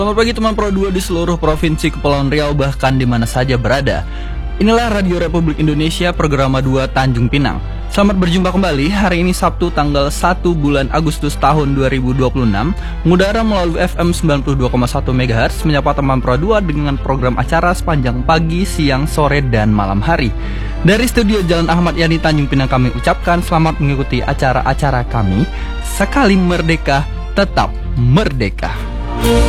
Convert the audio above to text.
Selamat pagi teman Pro 2 di seluruh provinsi Kepulauan Riau bahkan di mana saja berada. Inilah Radio Republik Indonesia Programa 2 Tanjung Pinang. Selamat berjumpa kembali hari ini Sabtu tanggal 1 bulan Agustus tahun 2026. Mengudara melalui FM 92,1 MHz menyapa teman Pro 2 dengan program acara sepanjang pagi, siang, sore, dan malam hari. Dari studio Jalan Ahmad Yani Tanjung Pinang kami ucapkan selamat mengikuti acara-acara kami. Sekali merdeka, tetap merdeka.